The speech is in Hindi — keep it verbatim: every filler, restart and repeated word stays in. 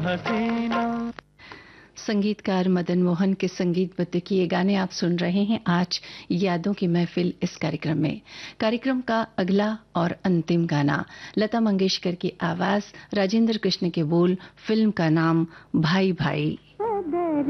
हसीना। संगीतकार मदन मोहन के संगीतबद्ध किए गाने आप सुन रहे हैं आज यादों की महफिल इस कार्यक्रम में। कार्यक्रम का अगला और अंतिम गाना लता मंगेशकर की आवाज, राजेंद्र कृष्ण के बोल, फिल्म का नाम भाई भाई।